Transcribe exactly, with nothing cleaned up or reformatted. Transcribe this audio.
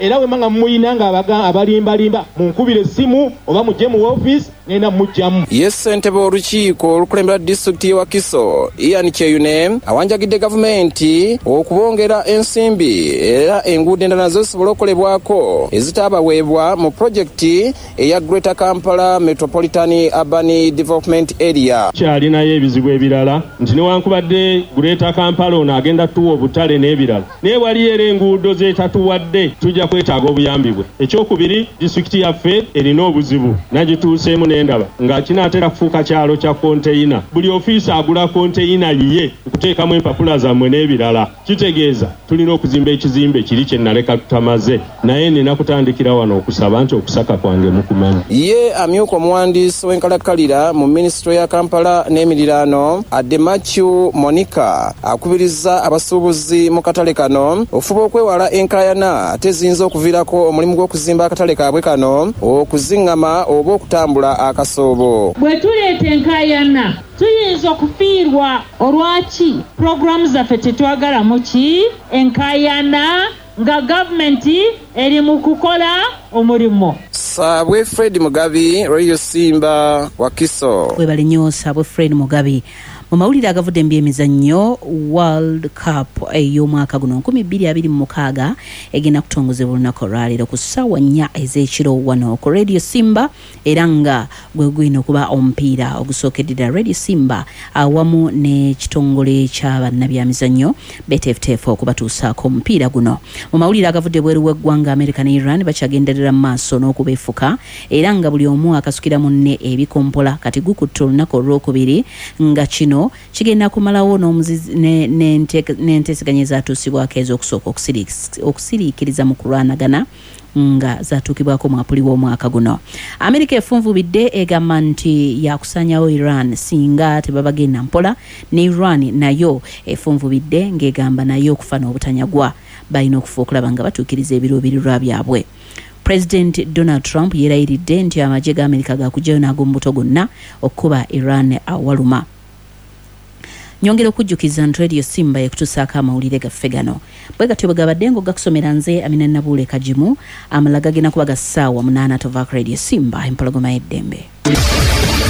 era we manga muyina nga abaga abalimba limba munkubire simu oba mujje mu office ngenda mujjamu. Yes, ntebe olukiiko olukulembera disitulikiti y'e Wakiso Ian Kyeyune awanjagidde gavumenti okubongera ensimbi era enguudo endala nazo zisobole okukolebwako ezitaabaweebwa mu projekiti eya Greater Kampala Metropolitan Urban Development Area. Kyalinayo ebizibu ebirala nti newankubadde Greater Kampala ono agenda tuwa obutale n'ebirala naye wali era enguudo zeetatuwadde tujja kwetaaga obuyambi bwe. Ekyokubiri, disitulikiti yaffe erina obuzibu nagituuseemu n'endaba nga kinaatera kufuuka kyalo kya konteyina. Buli ofiisi agula konteyina yiye okuteekamu empapula zammwe n'ebirala. Kitegeeza tulina okuzimba ekizimbe kiri kye naleka tutamaze naye nina kutandikira wano okusaba nti okusaka kwange mukumanyi. Ye amyuka omuwandiisi w'enkalakkalira mu minisitule ya Kampala n'emiriraano Ademachu Monica akubirizza abasuubuzi mu katale kano ofuba okwewala enkaayana ate ziyinza okuviirako omulimu gw'okuzimba akatale kaabwe kano okuziŋŋama oba okutambula akasoobo. Bwe tuleeta enkaayana tuyinza okufiirwa olwaki programu zaffe tetwagalamu ki enkaayana nga gavumenti eri mu kukola omulimu. Saabwe Fred Mugabi, Radio Simba, Wakiso. Webale nnyo Saabwe Fred Mugabi. Mu mawulire agavudde mu byemizannyo World Cup ey'omwaka guno nkumi bbiri abiri mu mukaaga egenda kutongozebwa olunaku olwaleero ku ssaawa nnya ez'ekiro wano ku Radio Simba era nga gwe gwina okuba omupiira ogusookeddera Radio Simba awamu n'ekitongole kya bannabyamizannyo beteefuteefu okubatuusaako omupiira guno. Mu mawulire agavudde bweru w'eggwanga America ne Iran bakyagenderera mu maaso n'okubeefuka era nga buli omu akasukira munne ebikompola kati gukutte olunaku olwokubiri nga kino kigenda kumalawo n'enteeseganya ezatuusibwako ez'okusooka okusiriikiriza mu kulwanagana nga zatuukibwako mwapuli w'omwaka guno. Amerika efunvubidde egamba nti yakusanyawo Iran singa tebabagenda mpola ne Iran nayo efunvubidde ng'egamba nayo okufa n'obutanyagwa balina okufa okulaba nga batuukiriza ebiruubirirwa byabwe. President Donald Trump yeerayiridde nti amagye ga Amerika gaakugyayo n'ag'omubuto gonna okuba Iran awaluma. Nyongera okujjukiza nti Radio Simba ekutusaako amawulire gaffe gano bwe gatyo bwe gabadde ng'ogakusomera nze Amina Nabuule Kajimu amalaga gena kuba ga ssaawa munaana tova ku Radio Simba empologoma y'eddembe.